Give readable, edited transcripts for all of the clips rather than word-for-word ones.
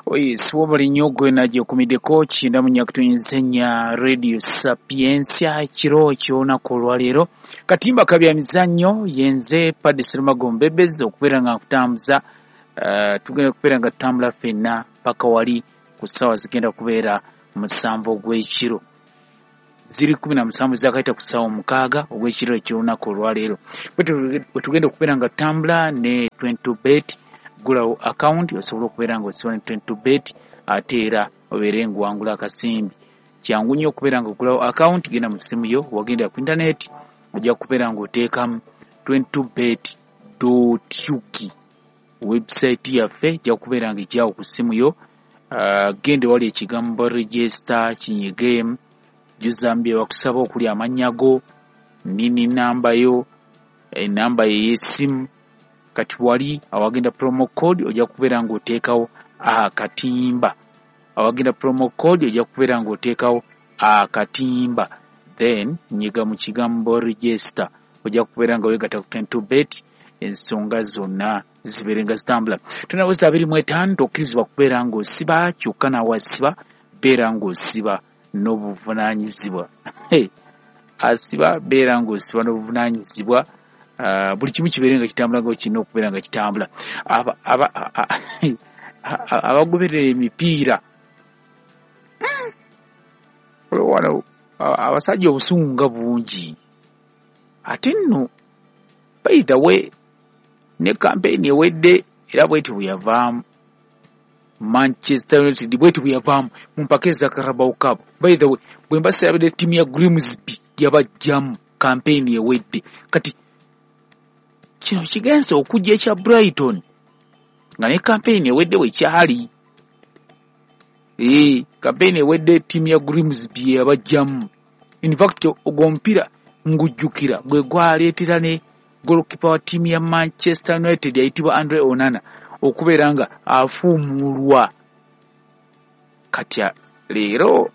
Oye, swobali nyogo na jokumideko chinda munyakutunyizenya Radio Sapiensia chiro chiona kolwalero katimba kabya mizanyo yenze Padre Magombebezi okubera nga kutambuza tugenda kubera nga tambula fena paka wali kusawa zigenda kubera musambo gw'ekiro ziri 17 zakaita kusawa mukaaga ogw'ekiro ekiona kolwalero tugenda kubera nga tambula ne 20 bet gulawo account osobola okubeera nga osiba 20 bet ate era obeere ngwangula akasimbi kyangu nnyo okubeera nga gulawo account genda mu simu yo wagenda ku internet ojja kubeera nga oteekamu 20bet.uk website yaffe ejja kubeera nga ejjawo ku simu yo gende wali ekigambo register kinyigemu juzambye bakusaba okuli amannya go nini namba yo enamba y'essimu kati wali awagenda promo code ojja kubeera nga oteekawo akatimba awagenda promo code ojja kubeera nga oteekawo akatimba then nyiga mu kigambo register ojja kubeera nga weegata ku 20 bet ensonga zonna zibeere nga zitambula tunaweza 25 tokkirizibwa kubeera nga osiba kyokka nawasiba beera nga osiba n'obuvunaanyizibwa asiba beera nga osiba n'obuvunaanyizibwa buli kimu kibeere nga kitambula nga kirina okubeera nga kitambula abagoberera emipiira olowano abasajja obusungu nga bungi ate nno by the way ne campaign ewedde era bweti bweyavaamu Manchester United bweti bweyavaamu mu mpaka za Carabao Cup by the way bwe mbasabira ttiimu ya Grimsby yabajjamu campaign ewedde kati kino kigenze okujja ekya Brighton nga ne campaign ewedde wekyali campaign ewedde ttiimu ya Grimsby yabajjamu in fact ogompira ngujjukira bwe gwaleetera ne goalkeeper wa ttiimu ya Manchester United ayitibwa Andre Onana okubeera nga afuumulwa kati leero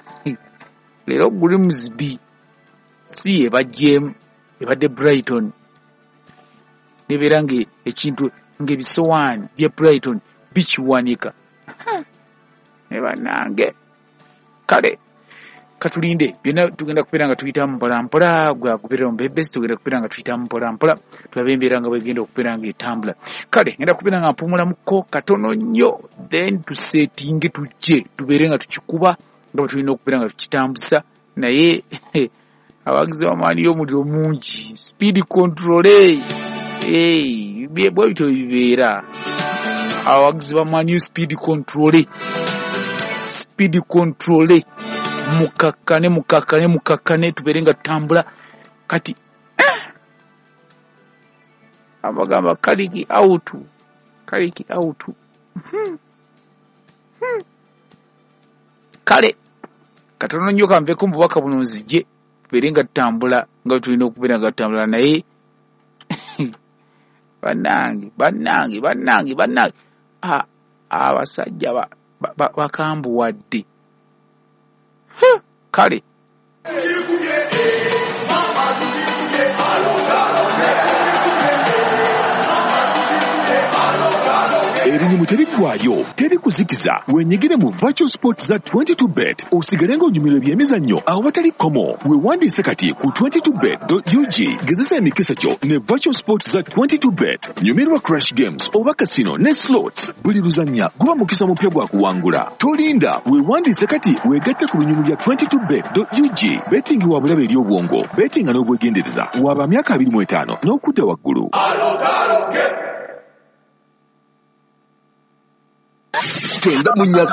Grimsby si ebajjeemu ebadde Brighton nebeera nga ekintu ng'ebisowaani bya Brighton bikiwanika ne bannange kale katulinde byonna tugenda kubeera nga tuyitamu mpolampola gwagoberera Omubebesi tugenda kubeera nga tuyitamu mpolampola tulabe embeera nga bwegenda okubeera nga etambula kale ngenda kubeera nga mpumulamuko katono nnyo then tusetinge tujje tubeere nga tukikuba nga bwe tulina okubeera nga tukitambuza naye abagizi b'amaanyi y'omuliro mungi speed control bwe bityo bibeera abagizi b'amaanyi speed control mukakkane tubeere nga tutambula kati abagamba kaliki out kale katono nnyo kanveeko mu bubaka buno nzije tubeere nga tutambula nga tulina okubeera nga tutambula naye bannange abasajja bakambuwadde kale erinyumu teriggwayo teri kuzikiza wenyigire mu virtual sports za 22bet osigale ng'onyumirwa ebyemizannyo awo watali komo wewandiise kati ku 22bet.ug gezesa emikisa kyo ne virtual sports za 22bet nyumirwa crash games oba casino ne slots buli luzannya guba mukisa mupya gwa kuwangula tolinda wewandiise kati wegatte ku binyumu bya 22bet.ug betting wa bulabe eri obwongo bettinga n'obwegendereza waba myaka 25 n'okudda waggulu Tenda munyaka